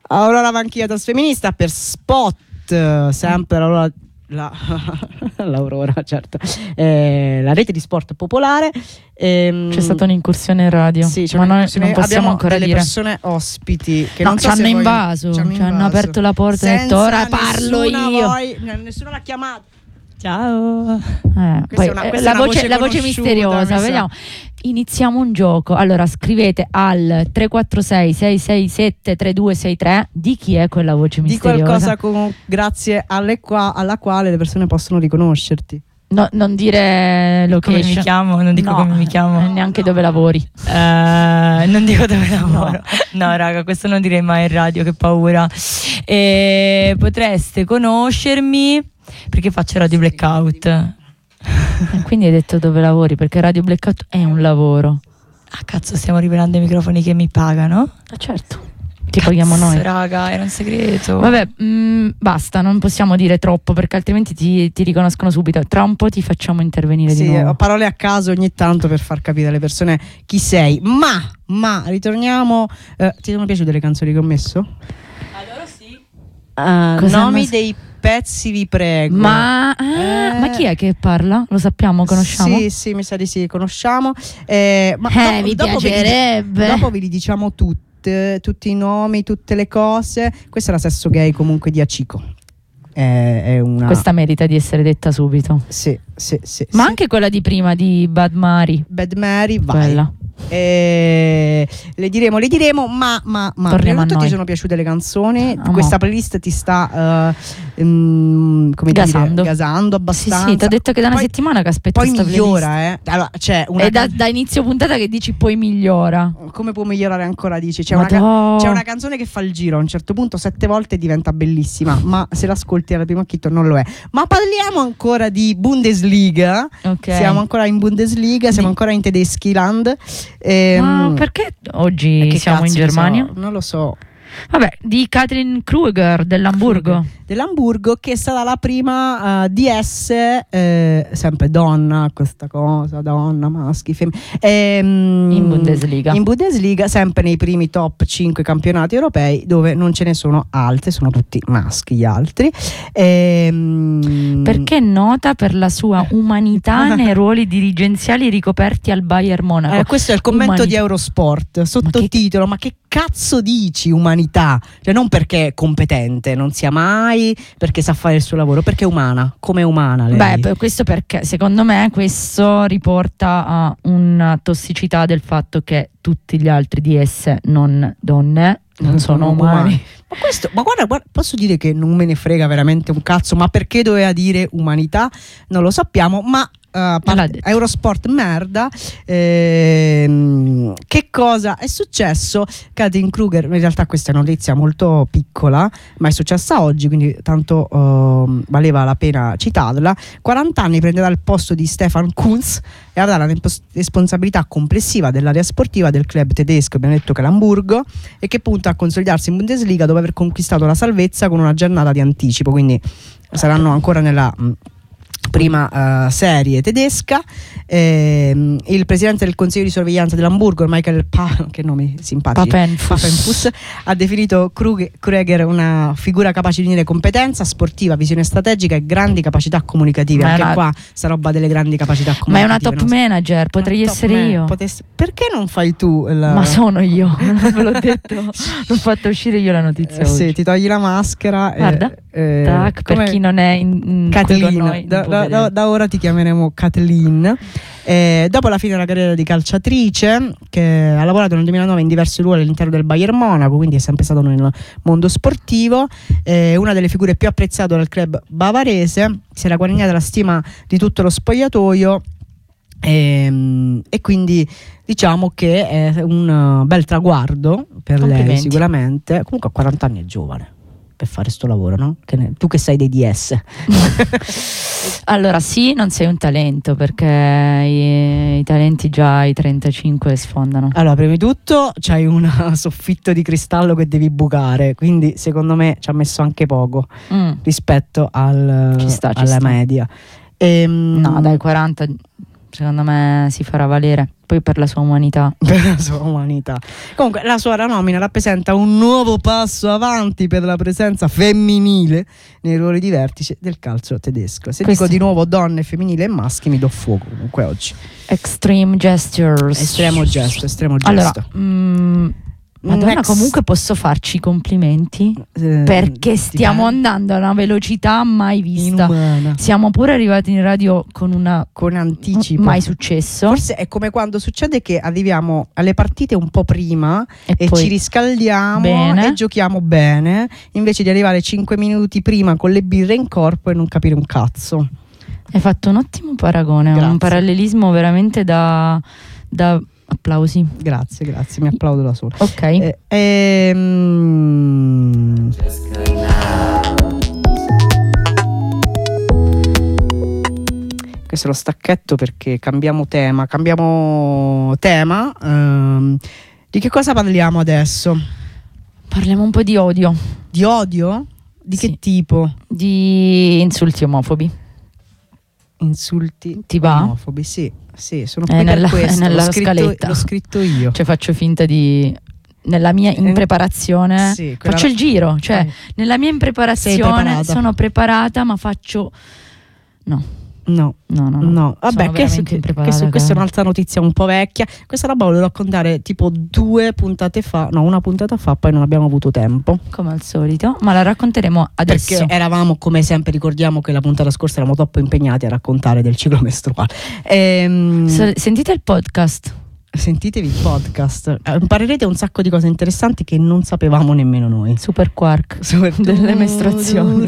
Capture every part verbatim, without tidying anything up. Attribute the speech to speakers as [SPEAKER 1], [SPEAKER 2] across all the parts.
[SPEAKER 1] Aurora Vanchiglia Trasfemminista per Spot, sempre Aurora, la, l'Aurora, certo, eh, la rete di sport popolare. Ehm,
[SPEAKER 2] c'è stata un'incursione in radio,
[SPEAKER 1] sì,
[SPEAKER 2] ma noi non possiamo ancora
[SPEAKER 1] delle
[SPEAKER 2] dire.
[SPEAKER 1] persone ospiti che
[SPEAKER 2] no,
[SPEAKER 1] non so
[SPEAKER 2] ci hanno
[SPEAKER 1] se
[SPEAKER 2] invaso,
[SPEAKER 1] voglio,
[SPEAKER 2] ci hanno aperto la porta e detto ora parlo io.
[SPEAKER 1] Voi, nessuno l'ha chiamato.
[SPEAKER 2] Ciao. Eh, poi,
[SPEAKER 1] una,
[SPEAKER 2] eh, la, voce, voce la voce misteriosa, vediamo. Iniziamo un gioco. Allora scrivete al tre quattro sei sei sei sette tre due sei tre di chi è quella voce misteriosa.
[SPEAKER 1] Di qualcosa con, grazie alle qua, alla quale le persone possono riconoscerti.
[SPEAKER 2] No, non dire location.
[SPEAKER 3] Come mi chiamo, non dico
[SPEAKER 2] no,
[SPEAKER 3] come mi chiamo.
[SPEAKER 2] Neanche dove lavori.
[SPEAKER 3] Uh, non dico dove lavoro. No. no, raga, questo non direi mai in radio, che paura. E potreste conoscermi perché faccio Radio Blackout.
[SPEAKER 2] E quindi hai detto dove lavori, perché Radio Blackout è un lavoro.
[SPEAKER 3] Ah, cazzo, stiamo rivelando i microfoni che mi pagano?
[SPEAKER 2] Ah, certo. Ti paghiamo noi.
[SPEAKER 3] Raga, era un segreto.
[SPEAKER 2] Vabbè, mh, basta, non possiamo dire troppo perché altrimenti ti, ti riconoscono subito. Tra un po' ti facciamo intervenire
[SPEAKER 1] sì,
[SPEAKER 2] di nuovo.
[SPEAKER 1] Ho parole a caso ogni tanto per far capire alle persone chi sei. Ma, ma, ritorniamo. Eh, ti sono piaciute le canzoni che ho messo?
[SPEAKER 3] Allora sì.
[SPEAKER 1] Uh, nomi mas- dei pezzi, vi prego.
[SPEAKER 2] Ma, ah, eh, ma chi è che parla? Lo sappiamo, conosciamo?
[SPEAKER 1] Sì, sì, mi sa di sì, conosciamo. Eh, ma
[SPEAKER 2] eh,
[SPEAKER 1] dopo,
[SPEAKER 2] mi
[SPEAKER 1] dopo
[SPEAKER 2] piacerebbe.
[SPEAKER 1] Ve li, dopo ve li diciamo tutti. Tutti i nomi, tutte le cose. Questa è la Sesso Gay comunque di Acico. È, è una...
[SPEAKER 2] Questa merita di essere detta subito.
[SPEAKER 1] Sì, sì, sì.
[SPEAKER 2] Ma
[SPEAKER 1] sì.
[SPEAKER 2] anche quella di prima di Bad Mary.
[SPEAKER 1] Bad Mary, vai.
[SPEAKER 2] Quella.
[SPEAKER 1] E le diremo, le diremo, ma, ma, ma
[SPEAKER 2] torniamo a noi.
[SPEAKER 1] Ti sono piaciute le canzoni?
[SPEAKER 2] Amo.
[SPEAKER 1] Questa playlist ti sta uh, um, come
[SPEAKER 2] gasando.
[SPEAKER 1] dire, gasando abbastanza.
[SPEAKER 2] Sì, sì, ti ho detto che da una
[SPEAKER 1] poi,
[SPEAKER 2] settimana che aspetto
[SPEAKER 1] poi
[SPEAKER 2] sta
[SPEAKER 1] migliora,
[SPEAKER 2] playlist.
[SPEAKER 1] eh. Allora, c'è una
[SPEAKER 2] è da, da inizio puntata che dici poi migliora.
[SPEAKER 1] Come può migliorare ancora, dici? C'è una, ca- c'è una canzone che fa il giro a un certo punto sette volte diventa bellissima, ma se l'ascolti alla prima acchito non lo è. Ma parliamo ancora di Bundesliga.
[SPEAKER 2] Okay.
[SPEAKER 1] Siamo ancora in Bundesliga, siamo ancora in Tedeschiland. Ehm,
[SPEAKER 2] Ma perché oggi
[SPEAKER 1] che
[SPEAKER 2] siamo in Germania?
[SPEAKER 1] So? Non lo so.
[SPEAKER 2] Vabbè, di Katrin Krueger dell'Amburgo.
[SPEAKER 1] Dell'Amburgo, che è stata la prima uh, D S, eh, sempre donna, questa cosa, donna, maschi, femmine. Ehm,
[SPEAKER 2] in Bundesliga.
[SPEAKER 1] In Bundesliga, sempre nei primi top cinque campionati europei, dove non ce ne sono altri, sono tutti maschi gli altri. Ehm,
[SPEAKER 2] Perché è nota per la sua umanità nei ruoli dirigenziali ricoperti al Bayern Monaco.
[SPEAKER 1] Eh, questo è il commento
[SPEAKER 2] umanità.
[SPEAKER 1] di Eurosport, sottotitolo, ma che... ma che cazzo dici umanità? Cioè non perché è competente, non sia mai, perché sa fare il suo lavoro, perché è umana, come è umana lei.
[SPEAKER 2] Beh, questo perché secondo me questo riporta a una tossicità del fatto che tutti gli altri D S non donne non sono umani. umani.
[SPEAKER 1] Ma, questo, ma guarda, guarda, posso dire che non me ne frega veramente un cazzo, ma perché doveva dire umanità non lo sappiamo, ma Uh, parte, Eurosport merda. Ehm, che cosa è successo? Katrin Krueger, in realtà questa è una notizia molto piccola, ma è successa oggi, quindi tanto uh, valeva la pena citarla. quaranta anni, prenderà il posto di Stefan Kuntz e avrà la responsabilità complessiva dell'area sportiva del club tedesco, abbiamo detto che è l'Amburgo, e che punta a consolidarsi in Bundesliga dopo aver conquistato la salvezza con una giornata di anticipo, quindi saranno ancora nella mh, prima uh, serie tedesca. Eh, il presidente del consiglio di sorveglianza dell'Amburgo, Michael pa- che nomi simpatici,
[SPEAKER 2] Papenfuss.
[SPEAKER 1] Papenfuss, ha definito Krug- Krueger una figura capace di unire competenza sportiva, visione strategica e grandi capacità comunicative.
[SPEAKER 2] Ma
[SPEAKER 1] Anche
[SPEAKER 2] una...
[SPEAKER 1] qua sta roba delle grandi capacità comunicative.
[SPEAKER 2] Ma è una top no? manager, potrei
[SPEAKER 1] una
[SPEAKER 2] essere
[SPEAKER 1] man-
[SPEAKER 2] io.
[SPEAKER 1] Potesse... Perché non fai tu? La...
[SPEAKER 2] Ma sono io, ve l'ho detto, l'ho fatto uscire io la notizia.
[SPEAKER 1] Eh,
[SPEAKER 2] oggi.
[SPEAKER 1] sì, ti togli la maschera.
[SPEAKER 2] Guarda,
[SPEAKER 1] eh,
[SPEAKER 2] tac, per
[SPEAKER 1] come...
[SPEAKER 2] chi non è in, in
[SPEAKER 1] Kathleen,
[SPEAKER 2] noi,
[SPEAKER 1] da, da, da, da ora ti chiameremo Kathleen. Eh, dopo la fine della carriera di calciatrice, che ha lavorato nel duemilanove in diversi ruoli all'interno del Bayern Monaco, quindi è sempre stato nel mondo sportivo, eh, una delle figure più apprezzate dal club bavarese, si era guadagnata la stima di tutto lo spogliatoio, e, e quindi diciamo che è un bel traguardo per lei sicuramente. Comunque a quaranta anni è giovane per fare sto lavoro, no? Che ne, tu che sei dei D S.
[SPEAKER 2] Allora sì, non sei un talento, perché i, i talenti già ai trentacinque sfondano.
[SPEAKER 1] Allora, prima di tutto c'hai un soffitto di cristallo che devi bucare, quindi secondo me ci ha messo anche poco mm. rispetto al,
[SPEAKER 2] ci sta, ci
[SPEAKER 1] alla
[SPEAKER 2] sta.
[SPEAKER 1] media. Ehm,
[SPEAKER 2] no, dai quaranta secondo me si farà valere, poi per la sua umanità.
[SPEAKER 1] Per la sua umanità. Comunque la sua nomina rappresenta un nuovo passo avanti per la presenza femminile nei ruoli di vertice del calcio tedesco. Se
[SPEAKER 2] Questo...
[SPEAKER 1] dico di nuovo donne, femminile e maschi, mi do fuoco comunque oggi.
[SPEAKER 2] Extreme gestures.
[SPEAKER 1] Estremo gesto, estremo gesto.
[SPEAKER 2] Allora, mm, Madonna,
[SPEAKER 1] Next.
[SPEAKER 2] comunque posso farci i complimenti
[SPEAKER 1] Eh,
[SPEAKER 2] perché stiamo
[SPEAKER 1] ti-
[SPEAKER 2] andando a una velocità mai vista.
[SPEAKER 1] inumana.
[SPEAKER 2] Siamo pure arrivati in radio con una
[SPEAKER 1] Con anticipo.
[SPEAKER 2] mai successo.
[SPEAKER 1] Forse è come quando succede che arriviamo alle partite un po' prima
[SPEAKER 2] e,
[SPEAKER 1] e
[SPEAKER 2] poi
[SPEAKER 1] ci riscaldiamo
[SPEAKER 2] bene.
[SPEAKER 1] e giochiamo bene, invece di arrivare cinque minuti prima con le birre in corpo e non capire un cazzo.
[SPEAKER 2] hai fatto un ottimo paragone,
[SPEAKER 1] Grazie.
[SPEAKER 2] un parallelismo veramente da, da applausi.
[SPEAKER 1] Grazie, grazie, mi applaudo da sola.
[SPEAKER 2] Ok.
[SPEAKER 1] Eh, ehm... Questo è lo stacchetto perché cambiamo tema, cambiamo tema. ehm, Di che cosa parliamo adesso?
[SPEAKER 2] Parliamo un po' di odio,
[SPEAKER 1] Di odio? Di
[SPEAKER 2] Sì.
[SPEAKER 1] che tipo?
[SPEAKER 2] di insulti omofobi.
[SPEAKER 1] Insulti
[SPEAKER 2] Ti va?
[SPEAKER 1] omofobi, sì, sì, sono
[SPEAKER 2] È
[SPEAKER 1] qui
[SPEAKER 2] nella-
[SPEAKER 1] per questo.
[SPEAKER 2] è nella
[SPEAKER 1] l'ho scritto,
[SPEAKER 2] scaletta.
[SPEAKER 1] l'ho scritto io.
[SPEAKER 2] Cioè faccio finta di... Nella mia
[SPEAKER 1] Eh,
[SPEAKER 2] impreparazione
[SPEAKER 1] sì, quella-
[SPEAKER 2] faccio il giro, cioè
[SPEAKER 1] Eh,
[SPEAKER 2] nella mia
[SPEAKER 1] Sei
[SPEAKER 2] impreparazione
[SPEAKER 1] preparata.
[SPEAKER 2] sono preparata, ma faccio no,
[SPEAKER 1] no.
[SPEAKER 2] no, no, no.
[SPEAKER 1] No, vabbè,
[SPEAKER 2] Sono
[SPEAKER 1] che,
[SPEAKER 2] veramente
[SPEAKER 1] che-
[SPEAKER 2] impreparata,
[SPEAKER 1] questo- questa è
[SPEAKER 2] cara.
[SPEAKER 1] un'altra notizia un po' vecchia. Questa roba volevo raccontare tipo due puntate fa, no, una puntata fa, poi non abbiamo avuto tempo.
[SPEAKER 2] Come al solito, ma la racconteremo adesso.
[SPEAKER 1] Perché eravamo, come sempre, ricordiamo che la puntata scorsa eravamo troppo impegnati a raccontare del ciclo mestruale. Ehm,
[SPEAKER 2] S- sentite il podcast.
[SPEAKER 1] Sentitevi il podcast, eh, imparerete un sacco di cose interessanti che non sapevamo nemmeno noi.
[SPEAKER 2] Super quark delle mestruazioni.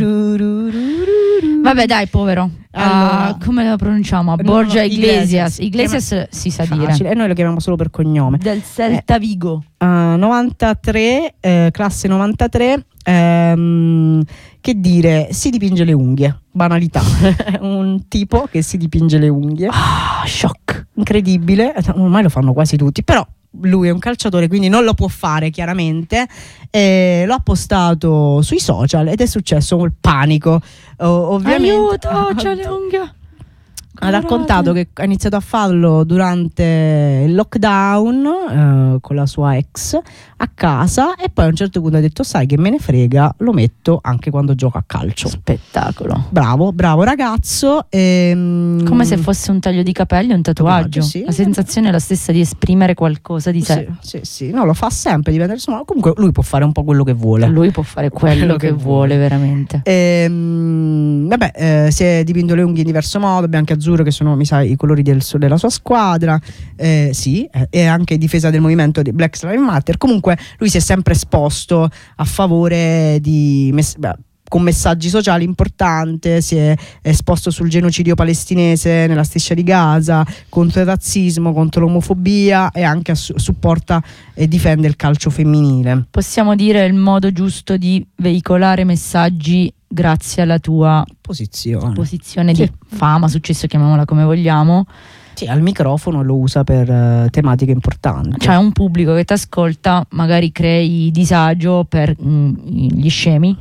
[SPEAKER 2] Vabbè, dai, povero.
[SPEAKER 1] Allora,
[SPEAKER 2] Ah, come lo pronunciamo? A
[SPEAKER 1] no,
[SPEAKER 2] Borgia
[SPEAKER 1] no,
[SPEAKER 2] Iglesias.
[SPEAKER 1] Iglesias.
[SPEAKER 2] Iglesias si sa dire.
[SPEAKER 1] Facile, e noi lo chiamiamo solo per cognome.
[SPEAKER 2] Del Celta Vigo.
[SPEAKER 1] Uh, novantatré, eh, classe novantatré, ehm, che dire, si dipinge le unghie, banalità. Un tipo che si dipinge le unghie,
[SPEAKER 2] Ah, shock.
[SPEAKER 1] incredibile, ormai lo fanno quasi tutti, però lui è un calciatore quindi non lo può fare chiaramente, e lo ha postato sui social ed è successo il panico. O- ovviamente
[SPEAKER 2] Aiuto, c'è le unghie.
[SPEAKER 1] ha raccontato che ha iniziato a farlo durante il lockdown eh, con la sua ex a casa e poi a un certo punto ha detto sai che me ne frega, lo metto anche quando gioco a calcio.
[SPEAKER 2] Spettacolo.
[SPEAKER 1] Bravo, bravo ragazzo. ehm,
[SPEAKER 2] Come se fosse un taglio di capelli o un tatuaggio.
[SPEAKER 1] Tatuaggio, sì.
[SPEAKER 2] La sensazione è la stessa di esprimere qualcosa di sé.
[SPEAKER 1] Sì, sì, sì, no, lo fa sempre, dipende insomma, comunque lui può fare un po' quello che vuole.
[SPEAKER 2] Lui può fare quello,
[SPEAKER 1] Quello
[SPEAKER 2] che,
[SPEAKER 1] che
[SPEAKER 2] vuole,
[SPEAKER 1] vuole.
[SPEAKER 2] veramente.
[SPEAKER 1] Ehm, vabbè, eh, si è dipinto le unghie in diverso modo, bianco e azzurro, che sono, mi sa, i colori del, della sua squadra. Eh, sì, eh, e anche difesa del movimento di Black Lives Matter. Comunque, lui si è sempre esposto a favore di. Mess- beh, con messaggi sociali importanti, si è esposto sul genocidio palestinese nella striscia di Gaza, contro il razzismo, contro l'omofobia e anche ass- supporta e difende il calcio femminile.
[SPEAKER 2] Possiamo dire il modo giusto di veicolare messaggi grazie alla tua
[SPEAKER 1] Posizione.
[SPEAKER 2] posizione
[SPEAKER 1] Sì.
[SPEAKER 2] di fama, successo, chiamiamola come vogliamo.
[SPEAKER 1] Sì, al microfono lo usa per eh, tematiche importanti.
[SPEAKER 2] C'è un pubblico che ti ascolta, magari crei disagio per mm, gli scemi,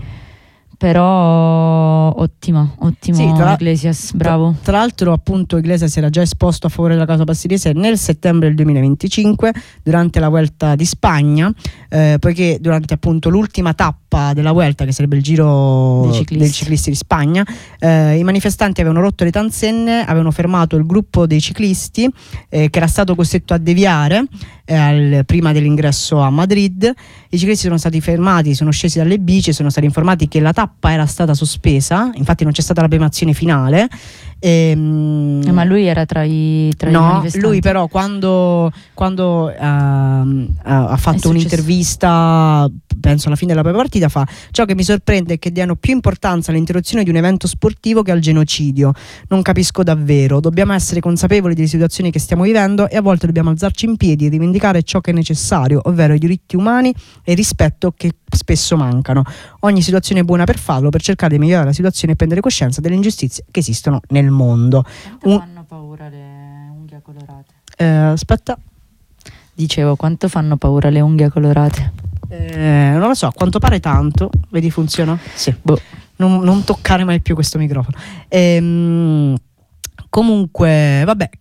[SPEAKER 2] però ottima, ottimo
[SPEAKER 1] Sì, tra-
[SPEAKER 2] Iglesias, bravo.
[SPEAKER 1] Tra l'altro, appunto, Iglesias si era già esposto a favore della causa palestinese nel settembre del duemilaventicinque durante la Vuelta di Spagna, eh, poiché durante appunto l'ultima tappa della Vuelta, che sarebbe il giro
[SPEAKER 2] Dei ciclisti.
[SPEAKER 1] dei ciclisti di Spagna, eh, i manifestanti avevano rotto le transenne, avevano fermato il gruppo dei ciclisti eh, che era stato costretto a deviare eh, al- prima dell'ingresso a Madrid. I ciclisti sono stati fermati, sono scesi dalle bici, sono stati informati che la tappa era stata sospesa, infatti non c'è stata la premiazione finale. Ehm,
[SPEAKER 2] Eh, ma lui era tra i, tra i
[SPEAKER 1] no,
[SPEAKER 2] manifestanti.
[SPEAKER 1] lui però quando, quando ehm, ha ha
[SPEAKER 2] È
[SPEAKER 1] fatto
[SPEAKER 2] successo.
[SPEAKER 1] un'intervista, penso alla fine della propria partita, fa: ciò che mi sorprende è che diano più importanza all'interruzione di un evento sportivo che al genocidio. Non capisco davvero, dobbiamo essere consapevoli delle situazioni che stiamo vivendo e a volte dobbiamo alzarci in piedi e rivendicare ciò che è necessario, ovvero i diritti umani e il rispetto che spesso mancano. Ogni situazione è buona per farlo, per cercare di migliorare la situazione e prendere coscienza delle ingiustizie che esistono nel mondo.
[SPEAKER 2] Quanto
[SPEAKER 1] Un-
[SPEAKER 2] fanno paura le unghie colorate?
[SPEAKER 1] Eh, aspetta.
[SPEAKER 2] Dicevo, quanto fanno paura le unghie colorate?
[SPEAKER 1] Eh, non lo so, a quanto pare tanto. Vedi, funziona? Sì.
[SPEAKER 2] Boh.
[SPEAKER 1] Non, non toccare mai più questo microfono. Ehm, comunque, vabbè,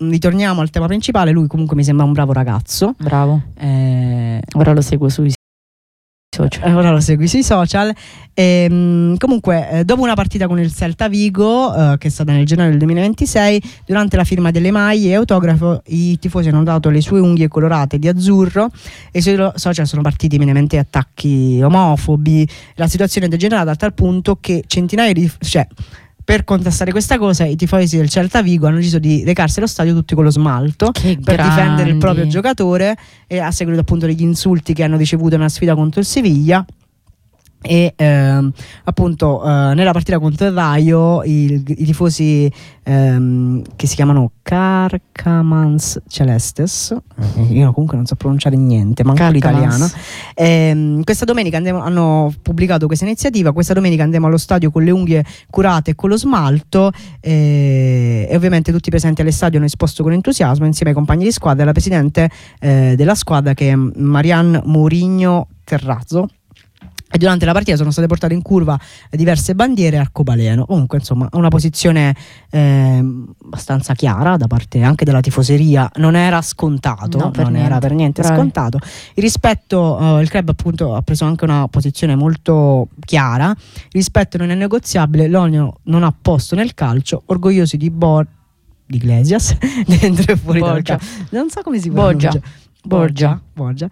[SPEAKER 1] ritorniamo al tema principale. Lui comunque mi sembra un bravo ragazzo.
[SPEAKER 2] Bravo.
[SPEAKER 1] Eh,
[SPEAKER 2] Ora lo seguo sui social.
[SPEAKER 1] Ora lo segui sui social. E, comunque, eh, dopo una partita con il Celta Vigo, eh, che è stata nel gennaio del duemilaventisei, durante la firma delle maglie e autografo, i tifosi hanno dato le sue unghie colorate di azzurro e i suoi social sono partiti immediatamente attacchi omofobi. La situazione è degenerata a tal punto che centinaia di... Cioè, per contrastare questa cosa, i tifosi del Celta Vigo hanno deciso di recarsi allo stadio tutti con lo smalto
[SPEAKER 2] che
[SPEAKER 1] per
[SPEAKER 2] grandi.
[SPEAKER 1] difendere il proprio giocatore, e a seguito appunto degli insulti che hanno ricevuto nella sfida contro il Siviglia. E ehm, appunto eh, nella partita contro il Raio il, i tifosi ehm, che si chiamano Carcamans Celestes, eh, io comunque non so pronunciare niente, manco l'italiano, ehm, questa domenica andiamo, hanno pubblicato questa iniziativa. Questa domenica andiamo allo stadio con le unghie curate e con lo smalto, eh, e ovviamente tutti presenti all'estadio hanno esposto con entusiasmo insieme ai compagni di squadra e alla presidente eh, della squadra, che è Marianne Mourinho Terrazzo. E durante la partita sono state portate in curva diverse bandiere e arcobaleno. Comunque, insomma, una posizione eh, abbastanza chiara da parte anche della tifoseria. Non era scontato,
[SPEAKER 2] no, per
[SPEAKER 1] non
[SPEAKER 2] niente.
[SPEAKER 1] era per niente
[SPEAKER 2] Bravi.
[SPEAKER 1] scontato. Il rispetto, eh, il club appunto ha preso anche una posizione molto chiara. Il rispetto non è negoziabile, l'Olio non ha posto nel calcio, orgogliosi di Bor di Iglesias dentro e fuori dal
[SPEAKER 2] Borgia.
[SPEAKER 1] calcio. Non so come si
[SPEAKER 2] Borgia.
[SPEAKER 1] pronuncia.
[SPEAKER 2] Borgia.
[SPEAKER 1] Borgia.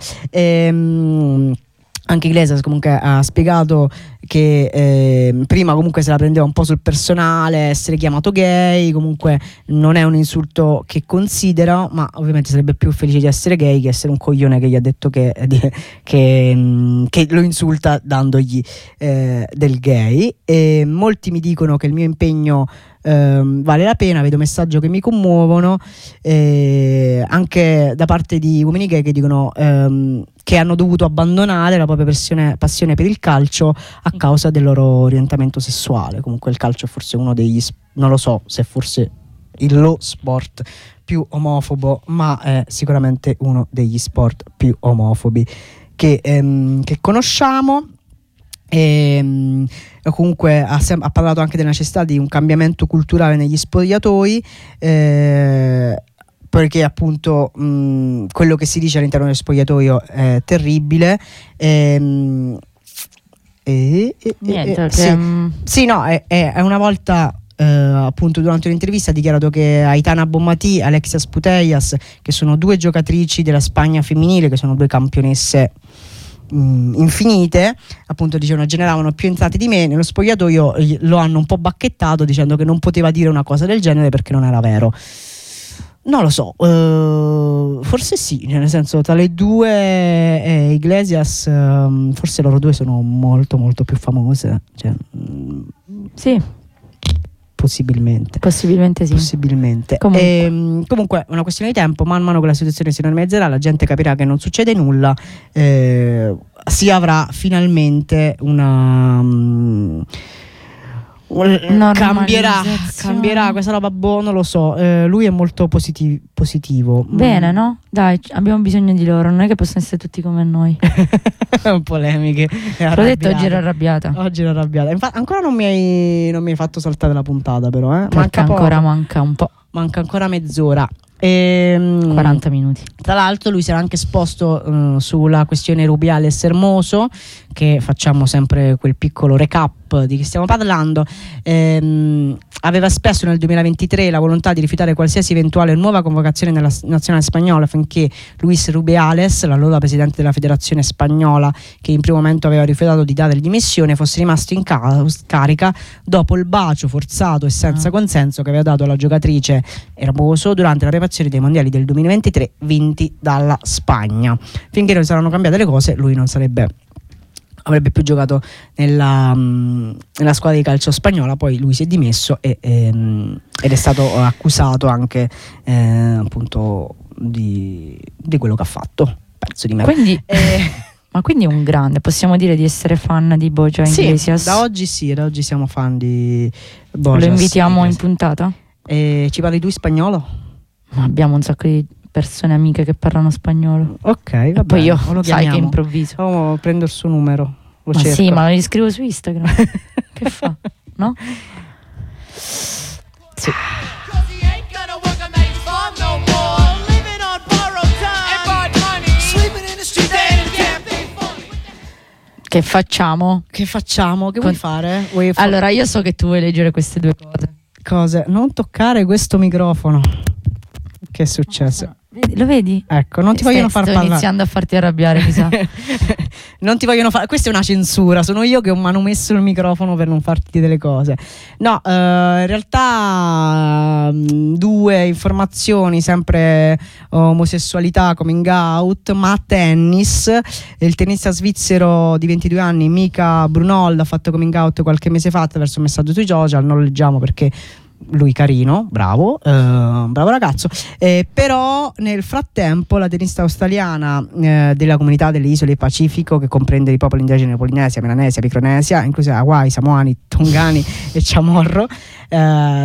[SPEAKER 1] Ehm Anche Iglesias comunque ha spiegato che eh, prima comunque se la prendeva un po' sul personale, essere chiamato gay comunque non è un insulto che considera, ma ovviamente sarebbe più felice di essere gay che essere un coglione che gli ha detto che, che, che lo insulta dandogli eh, del gay. E molti mi dicono che il mio impegno Uh, vale la pena, vedo messaggi che mi commuovono, eh, anche da parte di uomini gay che dicono um, che hanno dovuto abbandonare la propria passione, passione per il calcio a causa del loro orientamento sessuale. Comunque il calcio è forse uno degli, non lo so se forse il lo sport più omofobo, ma è sicuramente uno degli sport più omofobi che, um, che conosciamo. E comunque ha, sem- ha parlato anche della necessità di un cambiamento culturale negli spogliatoi, eh, perché appunto mh, quello che si dice all'interno del spogliatoio è terribile. E, e, e,
[SPEAKER 2] Niente,
[SPEAKER 1] e,
[SPEAKER 2] che,
[SPEAKER 1] sì.
[SPEAKER 2] um...
[SPEAKER 1] sì, no, è, è una volta eh, appunto durante un'intervista ha dichiarato che Aitana Bonmatí e Alexia Putellas, che sono due giocatrici della Spagna femminile, che sono due campionesse infinite, appunto dicevano generavano più entrate di me, nello spogliatoio lo hanno un po' bacchettato dicendo che non poteva dire una cosa del genere perché non era vero. Non lo so, uh, forse sì, nel senso tra le due e Iglesias um, forse loro due sono molto molto più famose, cioè,
[SPEAKER 2] sì,
[SPEAKER 1] possibilmente
[SPEAKER 2] possibilmente sì,
[SPEAKER 1] possibilmente.
[SPEAKER 2] Comunque.
[SPEAKER 1] E, comunque è una questione di tempo, man mano che la situazione si normalizzerà la gente capirà che non succede nulla, eh, si avrà finalmente una um, cambierà cambierà questa roba, boh, non lo so, eh, lui è molto positivo, positivo.
[SPEAKER 2] Bene, no? Dai, abbiamo bisogno di loro, non è che possono essere tutti come noi.
[SPEAKER 1] Polemiche.
[SPEAKER 2] L'ho detto, oggi ero arrabbiata.
[SPEAKER 1] Oggi ero arrabbiata. Infatti ancora non mi hai non mi hai fatto saltare la puntata, però, eh?
[SPEAKER 2] Manca ancora poco. manca un po'.
[SPEAKER 1] Manca ancora mezz'ora. E,
[SPEAKER 2] quaranta minuti.
[SPEAKER 1] Tra l'altro lui si era anche esposto uh, sulla questione Rubiales Hermoso, che facciamo sempre quel piccolo recap di che stiamo parlando. Ehm, aveva espresso nel duemilaventitré la volontà di rifiutare qualsiasi eventuale nuova convocazione nella nazionale spagnola finché Luis Rubiales, l'allora presidente della federazione spagnola, che in primo momento aveva rifiutato di dare le dimissioni, fosse rimasto in ca- carica dopo il bacio forzato e senza ah. consenso che aveva dato alla giocatrice Hermoso durante la preparazione dei mondiali del duemilaventitré vinti dalla Spagna. Finché non saranno cambiate le cose, lui non sarebbe avrebbe più giocato nella, um, nella squadra di calcio spagnola. Poi lui si è dimesso e, e, ed è stato accusato anche eh, appunto di, di quello che ha fatto. Penso di me.
[SPEAKER 2] Quindi,
[SPEAKER 1] eh,
[SPEAKER 2] ma quindi è un grande, possiamo dire di essere fan di Borja Iglesias?
[SPEAKER 1] Sì, da oggi sì, da oggi siamo fan di Borja.
[SPEAKER 2] Lo invitiamo in puntata?
[SPEAKER 1] Eh, ci parli tu in spagnolo?
[SPEAKER 2] Ma abbiamo un sacco di persone amiche che parlano spagnolo.
[SPEAKER 1] Ok, va bene.
[SPEAKER 2] Poi io
[SPEAKER 1] lo
[SPEAKER 2] sai che improvviso.
[SPEAKER 1] Oh, prendo il suo numero. Lo
[SPEAKER 2] ma
[SPEAKER 1] cerco.
[SPEAKER 2] sì, ma lo scrivo su Instagram. Che fa? No? Sì. Che facciamo?
[SPEAKER 1] Che facciamo? Che
[SPEAKER 2] Con-
[SPEAKER 1] vuoi fare? Vuoi fa-
[SPEAKER 2] Allora, io so che tu vuoi leggere queste due cose.
[SPEAKER 1] cose? Non toccare questo microfono. Che è successo?
[SPEAKER 2] Vedi- Lo vedi?
[SPEAKER 1] Ecco, non ti
[SPEAKER 2] Stai-
[SPEAKER 1] vogliono far
[SPEAKER 2] sto
[SPEAKER 1] parlare.
[SPEAKER 2] iniziando a farti arrabbiare, mi sa.
[SPEAKER 1] Non ti vogliono fare. Questa è una censura. Sono io che ho manomesso il microfono per non farti dire delle cose. No, eh, in realtà mh, due informazioni, sempre omosessualità, coming out, ma tennis. Il tennista svizzero di ventidue anni, Mika Brunhold, ha fatto coming out qualche mese fa attraverso un messaggio sui social. Non lo leggiamo perché lui carino, bravo, eh, bravo ragazzo, eh, però nel frattempo la tennista australiana eh, della comunità delle isole Pacifico, che comprende i popoli indigeni Polinesia, Melanesia, Micronesia, inclusi Hawaii, Samoani, Tongani e Chamorro, eh,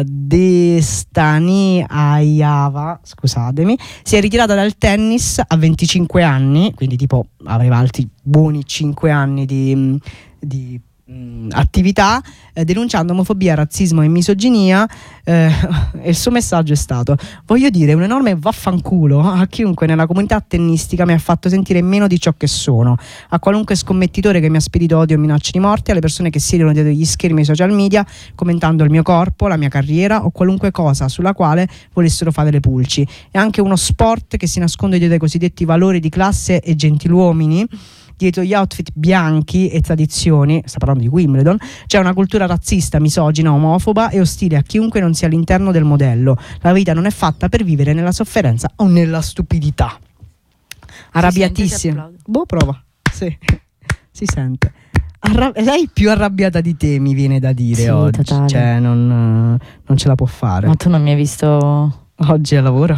[SPEAKER 1] Destani Ayava, scusatemi, si è ritirata dal tennis a venticinque anni, quindi tipo aveva altri buoni cinque anni di, di attività, eh, denunciando omofobia, razzismo e misoginia, eh, e il suo messaggio è stato: voglio dire un enorme vaffanculo a chiunque nella comunità tennistica mi ha fatto sentire meno di ciò che sono, a qualunque scommettitore che mi ha spedito odio e minacce di morte, alle persone che siedono dietro gli schermi ai social media commentando il mio corpo, la mia carriera o qualunque cosa sulla quale volessero fare le pulci. È anche uno sport che si nasconde dietro ai cosiddetti valori di classe e gentiluomini, dietro gli outfit bianchi e tradizioni. Sta parlando di Wimbledon. C'è una cultura razzista, misogina, omofoba e ostile a chiunque non sia all'interno del modello. La vita non è fatta per vivere nella sofferenza o nella stupidità. Arrabbiatissima. Boh, prova. Sì, si sente. Arra- lei più arrabbiata di te, mi viene da dire,
[SPEAKER 2] Sì,
[SPEAKER 1] oggi.
[SPEAKER 2] totale.
[SPEAKER 1] Cioè non, non ce la può fare.
[SPEAKER 2] Ma tu non mi hai visto.
[SPEAKER 1] Oggi al lavoro.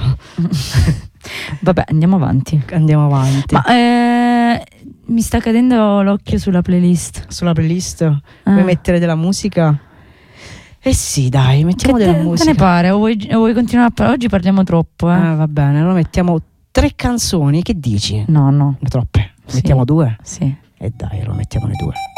[SPEAKER 2] Vabbè, andiamo avanti.
[SPEAKER 1] Andiamo avanti.
[SPEAKER 2] Ma eh, mi sta cadendo l'occhio sulla playlist.
[SPEAKER 1] Sulla playlist
[SPEAKER 2] Ah.
[SPEAKER 1] vuoi mettere della musica? Eh sì, dai, mettiamo
[SPEAKER 2] Che
[SPEAKER 1] della
[SPEAKER 2] te, te
[SPEAKER 1] musica.
[SPEAKER 2] ne pare? O vuoi, o vuoi continuare a parlare? Oggi parliamo troppo, eh?
[SPEAKER 1] Ah, va bene, allora mettiamo tre canzoni, che dici?
[SPEAKER 2] No, no.
[SPEAKER 1] Troppe.
[SPEAKER 2] Sì.
[SPEAKER 1] Mettiamo due?
[SPEAKER 2] Sì.
[SPEAKER 1] E dai, allora mettiamone due.